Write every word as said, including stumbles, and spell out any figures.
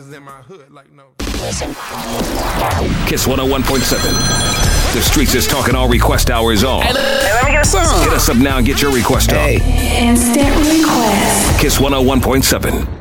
in my hood, like no. Kiss one oh one point seven. The Streets is talking all request hours on. Hey, let me get a song. Hit us up now and get your request on. Hey. Instant request. Kiss one oh one point seven.